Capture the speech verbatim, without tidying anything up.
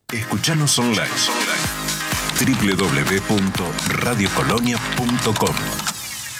Escuchanos online. doble u doble u doble u punto radio colonia punto com